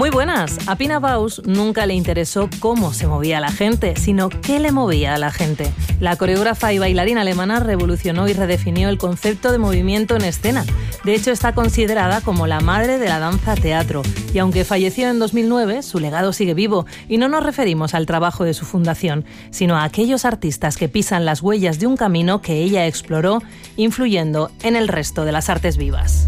Muy buenas. A Pina Bausch nunca le interesó cómo se movía la gente, sino qué le movía a la gente. La coreógrafa y bailarina alemana revolucionó y redefinió el concepto de movimiento en escena. De hecho, está considerada como la madre de la danza teatro. Y aunque falleció en 2009, su legado sigue vivo. Y no nos referimos al trabajo de su fundación, sino a aquellos artistas que pisan las huellas de un camino que ella exploró, influyendo en el resto de las artes vivas.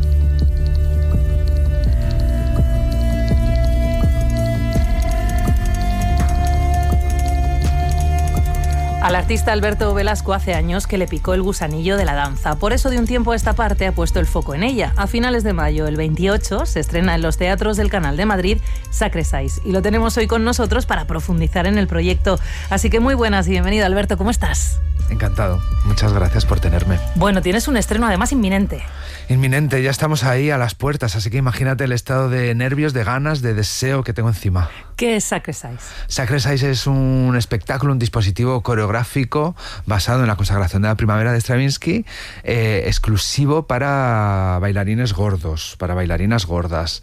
Al artista Alberto Velasco hace años que le picó el gusanillo de la danza. Por eso de un tiempo a esta parte ha puesto el foco en ella. A finales de mayo, el 28, se estrena en los teatros del Canal de Madrid Sacre Sais. Y lo tenemos hoy con nosotros para profundizar en el proyecto. Así que muy buenas y bienvenido, Alberto. ¿Cómo estás? Encantado. Muchas gracias por tenerme. Bueno, tienes un estreno además inminente. Inminente, ya estamos ahí a las puertas, así que imagínate el estado de nervios, de ganas, de deseo que tengo encima. ¿Qué es Sacre Sais? Sacre Sais es un espectáculo, un dispositivo coreográfico basado en la consagración de la primavera de Stravinsky, exclusivo para bailarines gordos, para bailarinas gordas,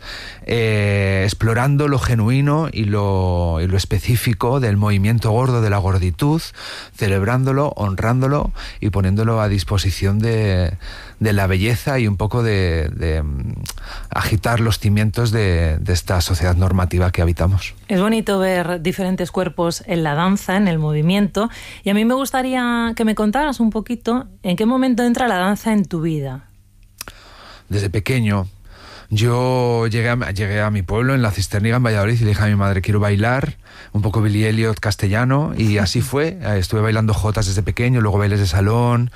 explorando lo genuino y lo específico del movimiento gordo, de la gorditud, celebrándolo, honrándolo y poniéndolo a disposición de la belleza y un poco de agitar los cimientos de esta sociedad normativa que habitamos. Es bonito ver diferentes cuerpos en la danza, en el movimiento, y a mí me gustaría que me contaras un poquito en qué momento entra la danza en tu vida. Desde pequeño. Yo llegué a mi pueblo, en la Cisterniga, en Valladolid, y le dije a mi madre, quiero bailar, un poco Billy Elliot castellano, y así fue. Estuve bailando jotas desde pequeño, luego bailes de salón,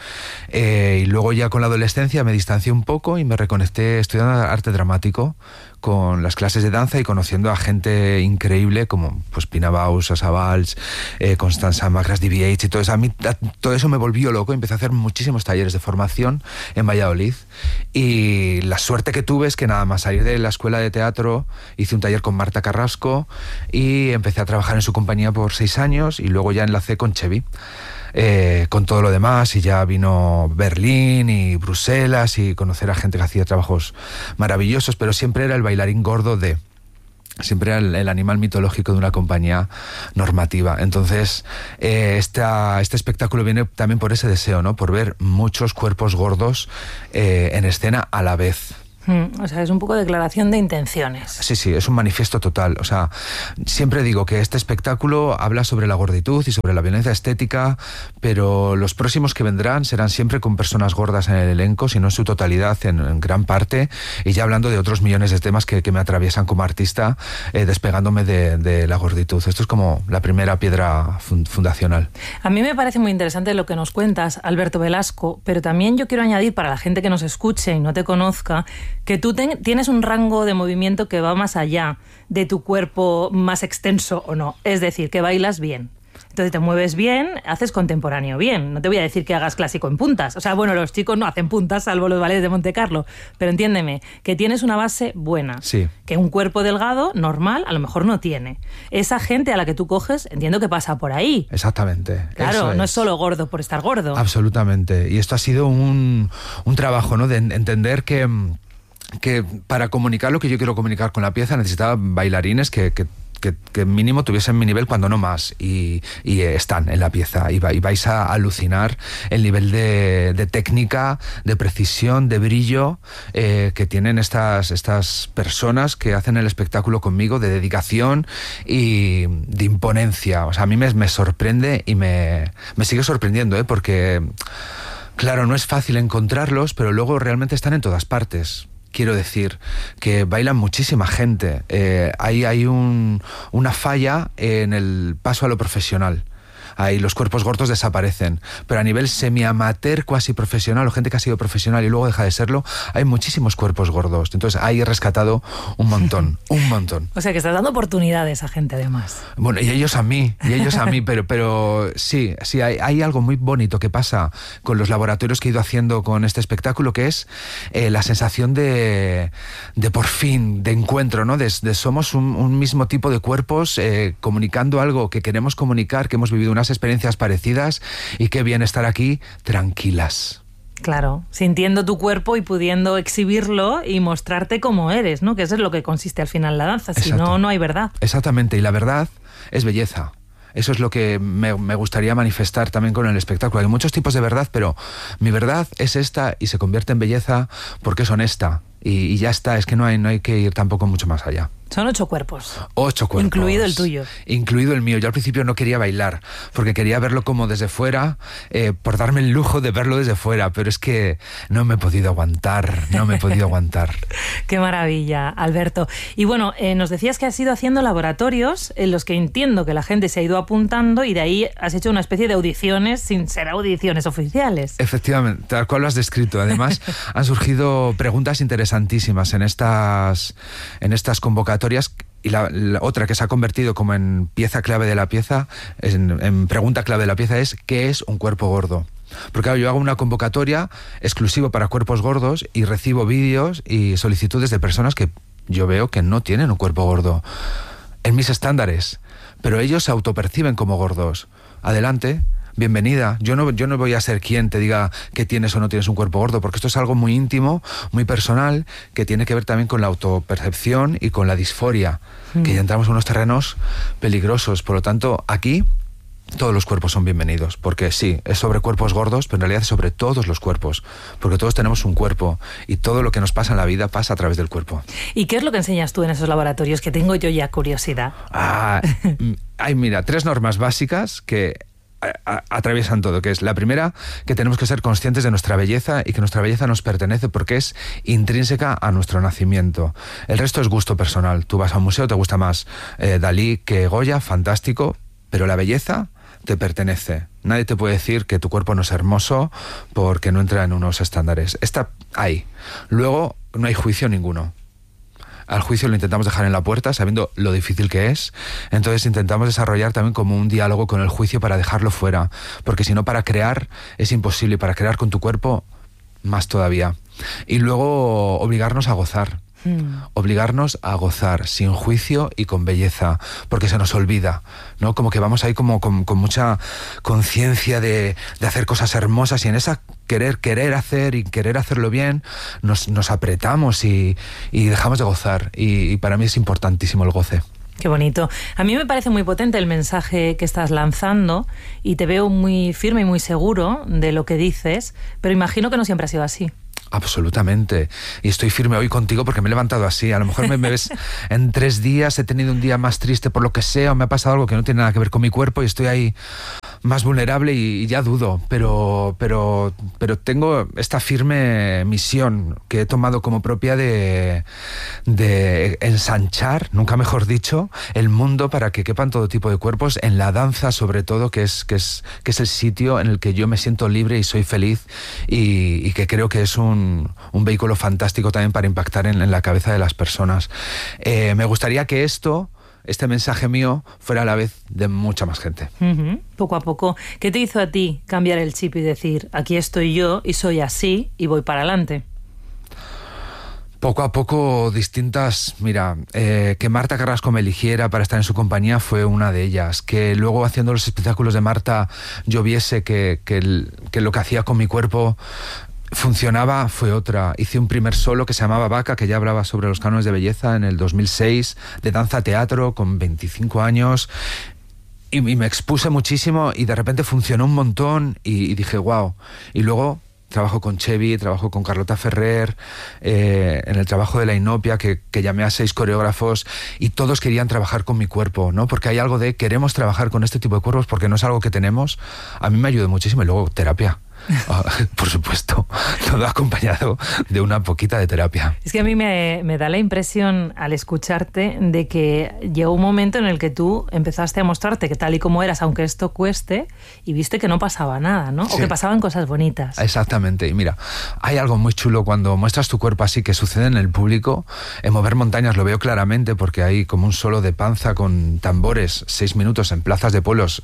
y luego ya con la adolescencia me distancié un poco y me reconecté estudiando arte dramático, con las clases de danza y conociendo a gente increíble como pues Pina Bausch, Sasha Valls, Constanza Macras, DBH y todo eso. A mí todo eso me volvió loco. Empecé a hacer muchísimos talleres de formación en Valladolid y la suerte que tuve es que nada más salir de la escuela de teatro hice un taller con Marta Carrasco y empecé a trabajar en su compañía por 6 años y luego ya enlacé con Chevy. Con todo lo demás, y ya vino Berlín y Bruselas y conocer a gente que hacía trabajos maravillosos, pero siempre era el bailarín gordo siempre era el animal mitológico de una compañía normativa. Entonces este espectáculo viene también por ese deseo, ¿no? Por ver muchos cuerpos gordos en escena a la vez. O sea, es un poco declaración de intenciones. Sí, es un manifiesto total. O sea, siempre digo que este espectáculo habla sobre la gorditud y sobre la violencia estética, pero los próximos que vendrán serán siempre con personas gordas en el elenco, si no en su totalidad, en gran parte, y ya hablando de otros millones de temas que me atraviesan como artista, despegándome de la gorditud. Esto es como la primera piedra fundacional. A mí me parece muy interesante lo que nos cuentas, Alberto Velasco, pero también yo quiero añadir, para la gente que nos escuche y no te conozca, que tú tienes un rango de movimiento que va más allá de tu cuerpo más extenso o no. Es decir, que bailas bien. Entonces te mueves bien, haces contemporáneo bien. No te voy a decir que hagas clásico en puntas. O sea, bueno, los chicos no hacen puntas, salvo los ballets de Monte Carlo. Pero entiéndeme, que tienes una base buena. Sí. Que un cuerpo delgado, normal, a lo mejor no tiene. Esa gente a la que tú coges, entiendo que pasa por ahí. Exactamente. Claro, no es solo gordo por estar gordo. Absolutamente. Y esto ha sido un trabajo, ¿no? De entender que para comunicar lo que yo quiero comunicar con la pieza necesitaba bailarines que mínimo tuviesen mi nivel, cuando no más, y están en la pieza y vais a alucinar el nivel de técnica, de precisión, de brillo que tienen estas personas que hacen el espectáculo conmigo, de dedicación y de imponencia. O sea, a mí me sorprende y me sigue sorprendiendo, porque claro, no es fácil encontrarlos, pero luego realmente están en todas partes. Quiero decir que bailan muchísima gente. Hay una falla en el paso a lo profesional. Ahí los cuerpos gordos desaparecen, pero a nivel semi-amateur, cuasi profesional, o gente que ha sido profesional y luego deja de serlo, hay muchísimos cuerpos gordos. Entonces ahí he rescatado un montón. O sea que estás dando oportunidades a gente además. Bueno, y ellos a mí, pero sí, hay algo muy bonito que pasa con los laboratorios que he ido haciendo con este espectáculo, que es la sensación de por fin, de encuentro, ¿no? De somos un mismo tipo de cuerpos comunicando algo que queremos comunicar, que hemos vivido unas experiencias parecidas, y qué bien estar aquí tranquilas. Claro, sintiendo tu cuerpo y pudiendo exhibirlo y mostrarte como eres, ¿no? Que eso es lo que consiste al final la danza, si no, no hay verdad. Exactamente, y la verdad es belleza. Eso es lo que me gustaría manifestar también con el espectáculo. Hay muchos tipos de verdad, pero mi verdad es esta y se convierte en belleza porque es honesta. Y ya está, es que no hay que ir tampoco mucho más allá. Son 8 cuerpos. 8 cuerpos. Incluido el tuyo. Incluido el mío. Yo al principio no quería bailar, porque quería verlo como desde fuera, por darme el lujo de verlo desde fuera, pero es que no me he podido aguantar, Qué maravilla, Alberto. Y bueno, nos decías que has ido haciendo laboratorios en los que entiendo que la gente se ha ido apuntando y de ahí has hecho una especie de audiciones sin ser audiciones oficiales. Efectivamente, tal cual lo has descrito. Además, han surgido preguntas interesantísimas en estas convocatorias. Y la otra que se ha convertido como en pieza clave de la pieza, en pregunta clave de la pieza es ¿qué es un cuerpo gordo? Porque claro, yo hago una convocatoria exclusiva para cuerpos gordos y recibo vídeos y solicitudes de personas que yo veo que no tienen un cuerpo gordo en mis estándares, pero ellos se autoperciben como gordos. Adelante. Bienvenida. Yo no voy a ser quien te diga que tienes o no tienes un cuerpo gordo, porque esto es algo muy íntimo, muy personal, que tiene que ver también con la autopercepción y con la disforia, que ya entramos en unos terrenos peligrosos. Por lo tanto, aquí todos los cuerpos son bienvenidos, porque sí, es sobre cuerpos gordos, pero en realidad es sobre todos los cuerpos, porque todos tenemos un cuerpo y todo lo que nos pasa en la vida pasa a través del cuerpo. ¿Y qué es lo que enseñas tú en esos laboratorios? Que tengo yo ya curiosidad. Mira, 3 normas básicas que atraviesan todo, que es la primera, que tenemos que ser conscientes de nuestra belleza y que nuestra belleza nos pertenece porque es intrínseca a nuestro nacimiento. El resto es gusto personal. Tú vas a un museo, te gusta más Dalí que Goya, fantástico, pero la belleza te pertenece. Nadie te puede decir que tu cuerpo no es hermoso porque no entra en unos estándares. Está ahí. Luego, no hay juicio ninguno. Al juicio lo intentamos dejar en la puerta, sabiendo lo difícil que es. Entonces intentamos desarrollar también como un diálogo con el juicio para dejarlo fuera. Porque si no, para crear es imposible. Y para crear con tu cuerpo, más todavía. Y luego obligarnos a gozar. Obligarnos a gozar sin juicio y con belleza, porque se nos olvida, ¿no? Como que vamos ahí como con mucha conciencia de hacer cosas hermosas y en esa querer hacer y querer hacerlo bien nos apretamos y dejamos de gozar y para mí es importantísimo el goce. Qué bonito. A mí me parece muy potente el mensaje que estás lanzando y te veo muy firme y muy seguro de lo que dices, pero imagino que no siempre ha sido así. Absolutamente. Y estoy firme hoy contigo porque me he levantado así. A lo mejor me ves en 3 días, he tenido un día más triste por lo que sea, o me ha pasado algo que no tiene nada que ver con mi cuerpo y estoy ahí más vulnerable y ya dudo. Pero tengo esta firme misión que he tomado como propia de ensanchar, nunca mejor dicho, el mundo para que quepan todo tipo de cuerpos, en la danza sobre todo, que es el sitio en el que yo me siento libre y soy feliz y que creo que es un vehículo fantástico también para impactar en la cabeza de las personas. Me gustaría que este mensaje mío fuera a la vez de mucha más gente. Poco a poco. ¿Qué te hizo a ti cambiar el chip y decir, aquí estoy yo y soy así y voy para adelante? Poco a poco distintas, mira, que Marta Carrasco me eligiera para estar en su compañía fue una de ellas, que luego haciendo los espectáculos de Marta yo viese que lo que hacía con mi cuerpo funcionaba fue otra. Hice un primer solo que se llamaba Vaca, que ya hablaba sobre los cánones de belleza en el 2006, de danza teatro con 25 años. Y me expuse muchísimo y de repente funcionó un montón y dije, wow. Y luego trabajo con Chevy, trabajo con Carlota Ferrer, en el trabajo de la Inopia, que llamé a 6 coreógrafos y todos querían trabajar con mi cuerpo, ¿no? Porque hay algo de queremos trabajar con este tipo de cuerpos porque no es algo que tenemos. A mí me ayudó muchísimo y luego terapia. Por supuesto, todo acompañado de una poquita de terapia. Es que a mí me da la impresión al escucharte de que llegó un momento en el que tú empezaste a mostrarte que tal y como eras, aunque esto cueste, y viste que no pasaba nada, ¿no? Sí. O que pasaban cosas bonitas. Exactamente. Y mira, hay algo muy chulo cuando muestras tu cuerpo así que sucede en el público. En Mover Montañas lo veo claramente porque hay como un solo de panza con tambores, 6 minutos en plazas de pueblos.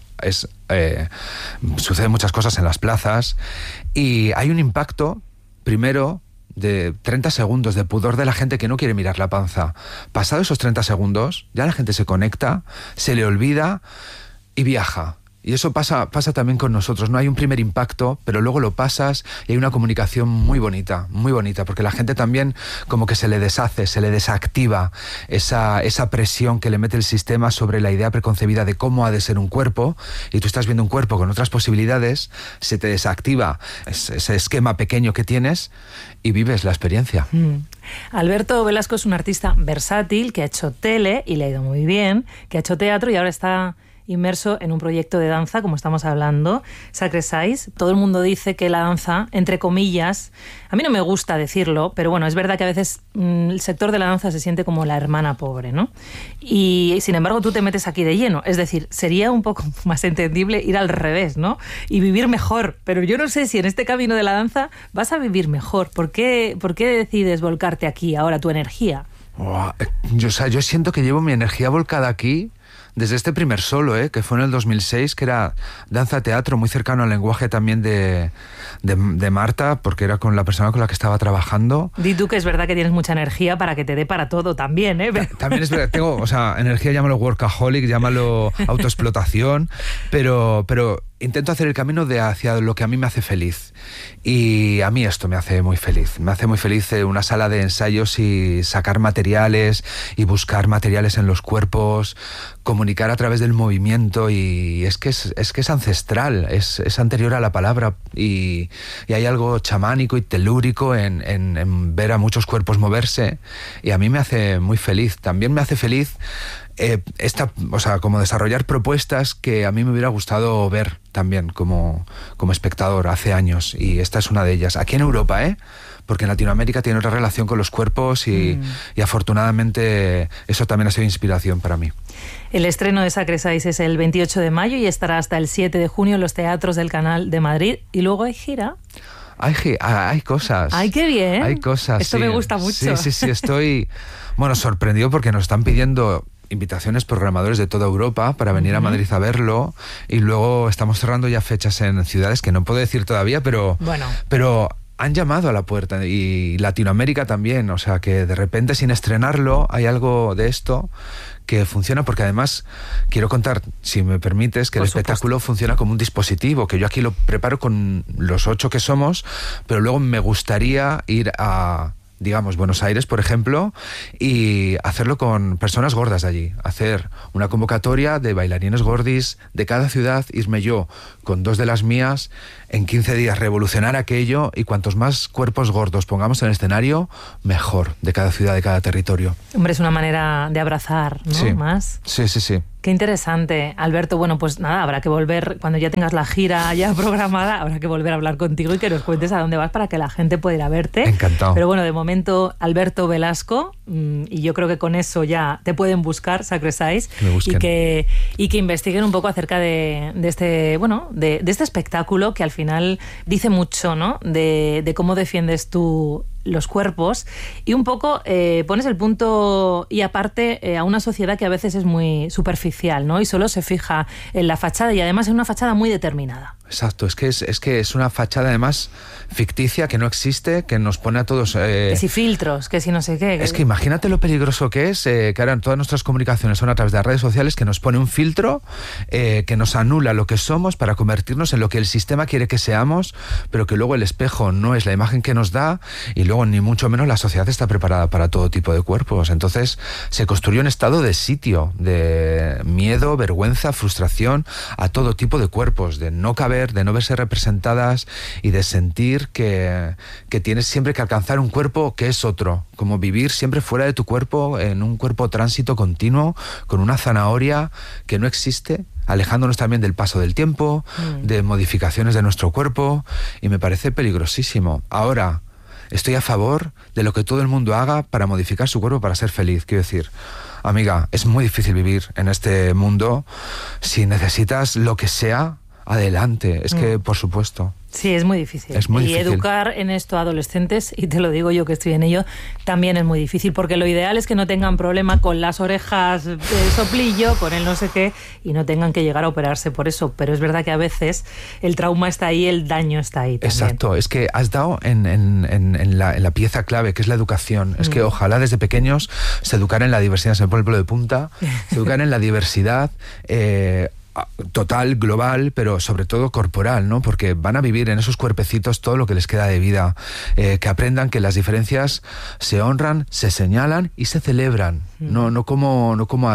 Suceden muchas cosas en las plazas y hay un impacto primero de 30 segundos de pudor de la gente que no quiere mirar la panza. Pasado esos 30 segundos ya la gente se conecta, se le olvida y viaja. Y eso pasa también con nosotros, ¿no? Hay un primer impacto, pero luego lo pasas y hay una comunicación muy bonita, porque la gente también como que se le deshace, se le desactiva esa presión que le mete el sistema sobre la idea preconcebida de cómo ha de ser un cuerpo, y tú estás viendo un cuerpo con otras posibilidades, se te desactiva ese esquema pequeño que tienes y vives la experiencia. Alberto Velasco es un artista versátil que ha hecho tele y le ha ido muy bien, que ha hecho teatro y ahora está inmerso en un proyecto de danza, como estamos hablando, Sacred Size. Todo el mundo dice que la danza, entre comillas, a mí no me gusta decirlo, pero bueno, es verdad que a veces el sector de la danza se siente como la hermana pobre, ¿no? Y sin embargo tú te metes aquí de lleno, es decir, sería un poco más entendible ir al revés, ¿no? Y vivir mejor, pero yo no sé si en este camino de la danza vas a vivir mejor. ¿Por qué decides volcarte aquí ahora tu energía? Yo siento que llevo mi energía volcada aquí desde este primer solo, que fue en el 2006, que era danza-teatro, muy cercano al lenguaje también de Marta, porque era con la persona con la que estaba trabajando. Di tú que es verdad que tienes mucha energía para que te dé para todo también, ¿eh? También es verdad, tengo, energía, llámalo workaholic, llámalo autoexplotación, pero intento hacer el camino hacia lo que a mí me hace feliz. Y a mí esto me hace muy feliz. Me hace muy feliz una sala de ensayos y sacar materiales y buscar materiales en los cuerpos, comunicar a través del movimiento, y es que es ancestral, es anterior a la palabra, y hay algo chamánico y telúrico en ver a muchos cuerpos moverse, y a mí me hace muy feliz. También me hace feliz como desarrollar propuestas que a mí me hubiera gustado ver también como espectador hace años, y esta es una de ellas. Aquí en Europa, porque en Latinoamérica tiene otra relación con los cuerpos y afortunadamente eso también ha sido inspiración para mí. El estreno de Sacred Size es el 28 de mayo y estará hasta el 7 de junio en los teatros del Canal de Madrid, y luego hay gira. Hay cosas. ¡Ay, qué bien! Hay cosas. Esto me gusta mucho. Sí, estoy sorprendido porque nos están pidiendo invitaciones programadores de toda Europa para venir a Madrid a verlo, y luego estamos cerrando ya fechas en ciudades que no puedo decir todavía, pero han llamado a la puerta, y Latinoamérica también, o sea que de repente sin estrenarlo hay algo de esto que funciona, porque además quiero contar, si me permites, que el espectáculo funciona como un dispositivo, que yo aquí lo preparo con los 8 que somos, pero luego me gustaría ir a, digamos, Buenos Aires, por ejemplo, y hacerlo con personas gordas de allí, hacer una convocatoria de bailarines gordis de cada ciudad, irme yo con 2 de las mías, en 15 días revolucionar aquello, y cuantos más cuerpos gordos pongamos en el escenario, mejor, de cada ciudad, de cada territorio. Hombre, es una manera de abrazar, ¿no? Sí. Más. Sí. Qué interesante, Alberto. Bueno, pues nada, habrá que volver, cuando ya tengas la gira ya programada, habrá que volver a hablar contigo y que nos cuentes a dónde vas para que la gente pueda ir a verte. Encantado. Pero bueno, de momento, Alberto Velasco, y yo creo que con eso ya te pueden buscar, Sacred Size, y que investiguen un poco acerca de este espectáculo que al final dice mucho, ¿no? De cómo defiendes tú los cuerpos, y un poco pones el punto y aparte a una sociedad que a veces es muy superficial, ¿no? Y solo se fija en la fachada, y además en una fachada muy determinada. Exacto, es que es una fachada además ficticia, que no existe, que nos pone a todos... que si filtros, que si no sé qué. Es que imagínate lo peligroso que es, que ahora todas nuestras comunicaciones son a través de las redes sociales, que nos pone un filtro, que nos anula lo que somos para convertirnos en lo que el sistema quiere que seamos, pero que luego el espejo no es la imagen que nos da, y luego ni mucho menos la sociedad está preparada para todo tipo de cuerpos. Entonces se construyó un estado de sitio, de miedo, vergüenza, frustración a todo tipo de cuerpos, de no caber, de no verse representadas, y de sentir que tienes siempre que alcanzar un cuerpo que es otro, como vivir siempre fuera de tu cuerpo, en un cuerpo tránsito continuo, con una zanahoria que no existe, alejándonos también del paso del tiempo, de modificaciones de nuestro cuerpo, y me parece peligrosísimo. Ahora, estoy a favor de lo que todo el mundo haga para modificar su cuerpo para ser feliz. Quiero decir, amiga, es muy difícil vivir en este mundo. Si necesitas lo que sea, adelante. Es que, por supuesto. Sí, es muy difícil. Es muy difícil. Educar en esto a adolescentes, y te lo digo yo que estoy en ello, también es muy difícil, porque lo ideal es que no tengan problema con las orejas de soplillo, con el no sé qué, y no tengan que llegar a operarse por eso. Pero es verdad que a veces el trauma está ahí, el daño está ahí también. Exacto, es que has dado en la pieza clave, que es la educación. Es que ojalá desde pequeños se educara en la diversidad, se me pone el pelo de punta, se educara en la diversidad, total, global, pero sobre todo corporal, ¿no? Porque van a vivir en esos cuerpecitos todo lo que les queda de vida. Que aprendan que las diferencias se honran, se señalan y se celebran. No como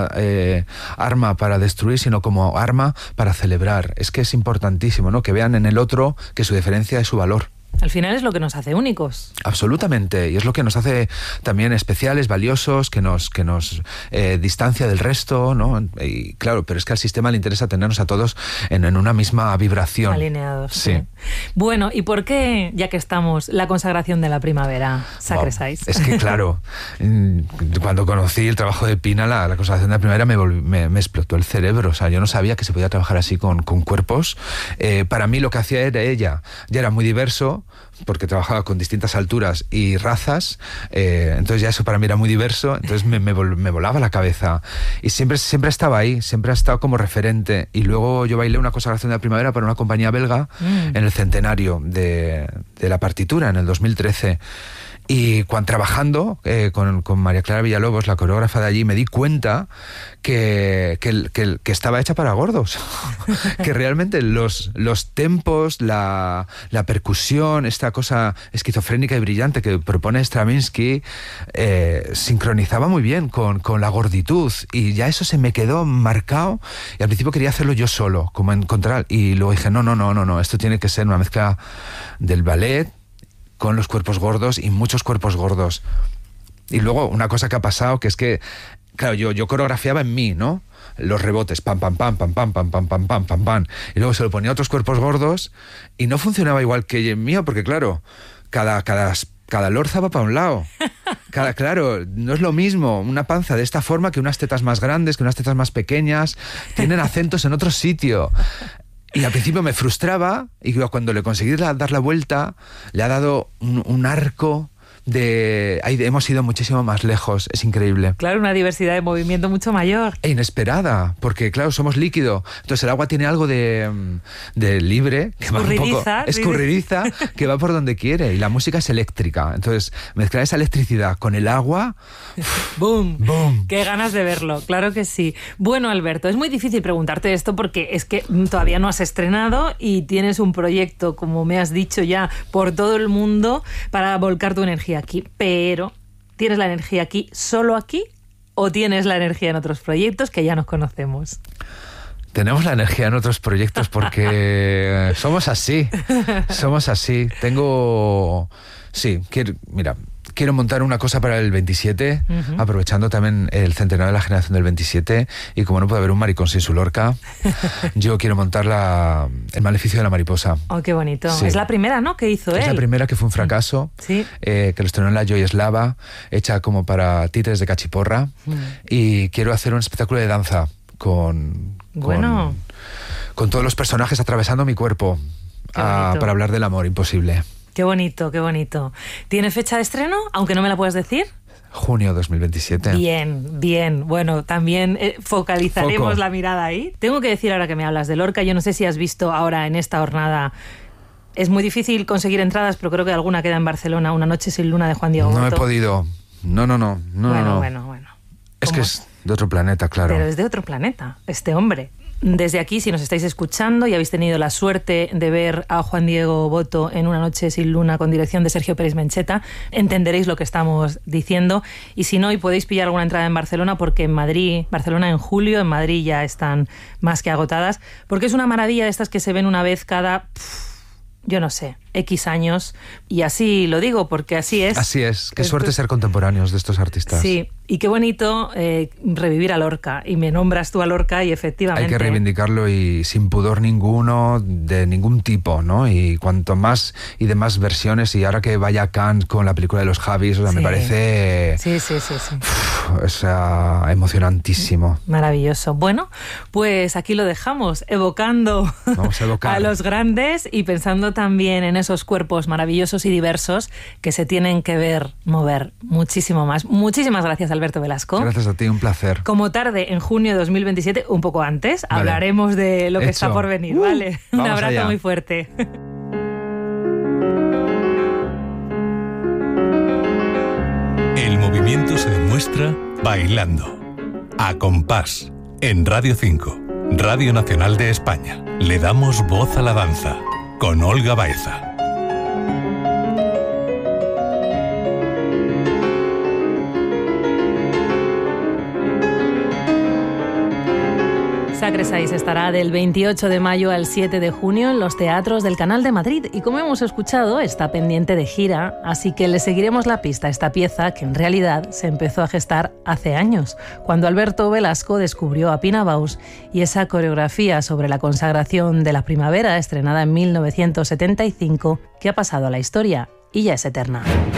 arma para destruir, sino como arma para celebrar. Es que es importantísimo, ¿no? Que vean en el otro que su diferencia es su valor. Al final es lo que nos hace únicos. Absolutamente, y es lo que nos hace también especiales, valiosos, que nos distancia del resto, ¿no? Y claro, pero es que al sistema le interesa tenernos a todos en una misma vibración. Alineados. Sí. Bueno, ¿y por qué, ya que estamos, la consagración de la primavera, Sacre Sais? Es que claro, cuando conocí el trabajo de Pina, la consagración de la primavera me explotó el cerebro. O sea, yo no sabía que se podía trabajar así con cuerpos. Para mí lo que hacía ella ya era muy diverso, porque trabajaba con distintas alturas y razas, entonces ya eso para mí era muy diverso, entonces me volaba la cabeza, y siempre estaba ahí, siempre ha estado como referente. Y luego yo bailé una consagración de la primavera para una compañía belga en el centenario de la partitura, en el 2013. Y cuando trabajando con María Clara Villalobos, la coreógrafa de allí, me di cuenta que estaba hecha para gordos. Que realmente los tempos, la percusión, esta cosa esquizofrénica y brillante que propone Stravinsky, sincronizaba muy bien con la gorditud. Y ya eso se me quedó marcado. Y al principio quería hacerlo yo solo, como encontrar. Y luego dije, no, esto tiene que ser una mezcla del ballet con los cuerpos gordos y muchos cuerpos gordos. Y luego una cosa que ha pasado, que es que, claro, yo coreografiaba en mí, ¿no? Los rebotes, pam, pam, pam, pam, pam, pam, pam, pam, pam, pam, pam. Y luego se lo ponía a otros cuerpos gordos y no funcionaba igual que en mío, porque claro, cada lorza va para un lado. Claro, no es lo mismo una panza de esta forma que unas tetas más grandes, que unas tetas más pequeñas. Tienen acentos en otro sitio. Y al principio me frustraba, y cuando le conseguí dar la vuelta, le ha dado un arco hemos ido muchísimo más lejos, es increíble. Claro, una diversidad de movimiento mucho mayor. E inesperada, porque claro, somos líquido, entonces el agua tiene algo de libre, que va un poco escurridiza, que va por donde quiere, y la música es eléctrica, entonces mezclar esa electricidad con el agua, ¡boom! ¡Boom! Qué ganas de verlo, claro que sí. Bueno, Alberto, es muy difícil preguntarte esto porque es que todavía no has estrenado y tienes un proyecto, como me has dicho ya, por todo el mundo para volcar tu energía aquí, pero ¿tienes la energía aquí solo aquí o tienes la energía en otros proyectos que ya nos conocemos? Tenemos la energía en otros proyectos porque somos así. Quiero montar una cosa para el 27, aprovechando también el centenario de la generación del 27, y como no puede haber un maricón sin su Lorca, yo quiero montar el Maleficio de la Mariposa. ¡Oh, qué bonito! Sí. Es la primera, ¿no?, que hizo él. Es la primera, que fue un fracaso, sí. Que lo estrenó en la Joy Eslava, hecha como para títeres de cachiporra, y quiero hacer un espectáculo de danza con todos los personajes atravesando mi cuerpo para hablar del amor imposible. Qué bonito, qué bonito. ¿Tiene fecha de estreno, aunque no me la puedas decir? Junio 2027. Bien. Bueno, también focalizaremos la mirada ahí. Tengo que decir, ahora que me hablas de Lorca, yo no sé si has visto ahora en esta jornada, es muy difícil conseguir entradas, pero creo que alguna queda en Barcelona, Una noche sin luna de Juan Diego Boto. No he podido. No. Bueno. Es que es de otro planeta, claro. Pero es de otro planeta, este hombre. Desde aquí, si nos estáis escuchando y habéis tenido la suerte de ver a Juan Diego Boto en Una noche sin luna con dirección de Sergio Pérez Mencheta, entenderéis lo que estamos diciendo. Y si no, y podéis pillar alguna entrada en Barcelona, porque en Barcelona en julio, en Madrid ya están más que agotadas, porque es una maravilla de estas que se ven una vez cada, yo no sé, X años. Y así lo digo, porque así es. Así es. Qué suerte ser contemporáneos de estos artistas. Sí. Y qué bonito revivir a Lorca. Y me nombras tú a Lorca y efectivamente... Hay que reivindicarlo y sin pudor ninguno, de ningún tipo, ¿no? Y cuanto más y de más versiones, y ahora que vaya a Cannes con la película de los Javis, o sea, me parece... Sí. O sea, emocionantísimo. Maravilloso. Bueno, pues aquí lo dejamos, evocando a los grandes y pensando también en esos cuerpos maravillosos y diversos que se tienen que ver mover muchísimo más. Muchísimas gracias, Alberto Velasco. Gracias a ti, un placer. Como tarde, en junio de 2027, un poco antes, vale, hablaremos de lo que está por venir, ¿vale? Un abrazo allá. Muy fuerte. El movimiento se demuestra bailando. A compás, en Radio 5. Radio Nacional de España. Le damos voz a la danza. Con Olga Baeza. Sacre 6 estará del 28 de mayo al 7 de junio en los teatros del Canal de Madrid y, como hemos escuchado, está pendiente de gira, así que le seguiremos la pista a esta pieza que en realidad se empezó a gestar hace años, cuando Alberto Velasco descubrió a Pina Bausch y esa coreografía sobre la consagración de la primavera, estrenada en 1975, que ha pasado a la historia y ya es eterna.